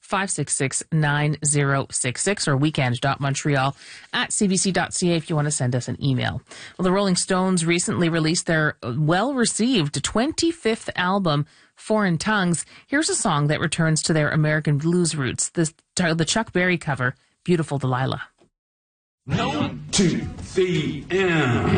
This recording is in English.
566-9066 or weekend.montreal@cbc.ca if you want to send us an email. Well, the Rolling Stones recently released their well-received 25th album, Foreign Tongues. Here's a song that returns to their American blues roots, the Chuck Berry cover, Beautiful Delilah. 1, 2, 3,